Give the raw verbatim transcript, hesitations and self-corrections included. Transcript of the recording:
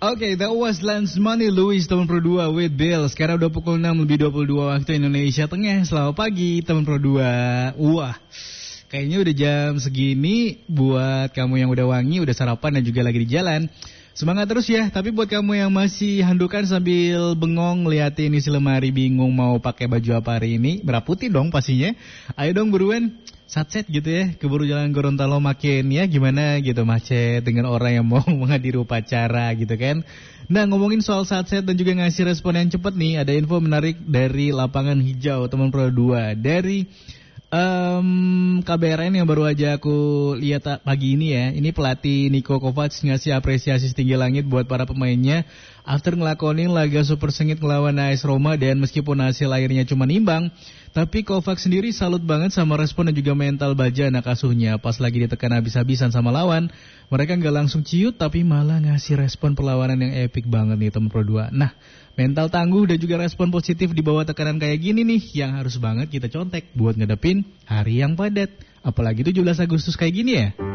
Oke, okay, that was Lance Money Louis teman Pro dua with Bill. Sekarang udah pukul enam lebih dua puluh dua waktu Indonesia Tengah. Selamat pagi teman Pro dua. Wah, kayaknya udah jam segini buat kamu yang udah wangi, udah sarapan dan juga lagi di jalan. Semangat terus ya. Tapi buat kamu yang masih handukan sambil bengong liatin isi lemari bingung mau pakai baju apa hari ini, merah putih dong pastinya. Ayo dong buruan. Satset gitu ya, keburu jalan Gorontalo makin ya gimana gitu macet dengan orang yang mau menghadiri upacara gitu kan. Nah ngomongin soal satset dan juga ngasih respon yang cepat nih, ada info menarik dari lapangan hijau teman Pro dua. Dari um, K B R N yang baru aja aku lihat pagi ini ya. Ini pelatih Niko Kovac ngasih apresiasi setinggi langit buat para pemainnya after ngelakonin laga super sengit ngelawan A S Roma, dan meskipun hasil akhirnya cuma imbang, tapi Kovac sendiri salut banget sama respon dan juga mental baja anak asuhnya. Pas lagi ditekan habis-habisan sama lawan, mereka nggak langsung ciut tapi malah ngasih respon perlawanan yang epic banget nih teman Pro dua. Nah, mental tangguh dan juga respon positif di bawah tekanan kayak gini nih yang harus banget kita contek buat ngadepin hari yang padat. Apalagi tujuh belas Agustus kayak gini ya.